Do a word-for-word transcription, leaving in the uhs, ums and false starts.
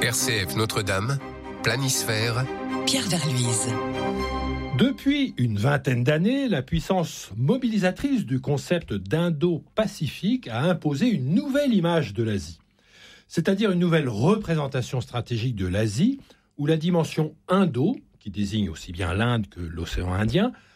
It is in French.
R C F Notre-Dame, Planisphère, Pierre Verluise. Depuis une vingtaine d'années, la puissance mobilisatrice du concept d'Indo-Pacifique a imposé une nouvelle image de l'Asie, c'est-à-dire une nouvelle représentation stratégique de l'Asie, où la dimension Indo, qui désigne aussi bien l'Inde que l'océan Indien,